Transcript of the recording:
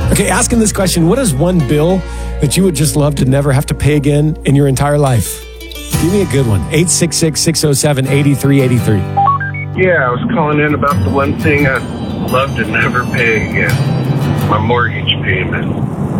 Okay, asking this question, what is one bill that you would just love to never have to pay again in your entire life? Give me a good one. 866-607-8383. Yeah, I was calling in about the one thing I'd love to never pay again. My mortgage payment.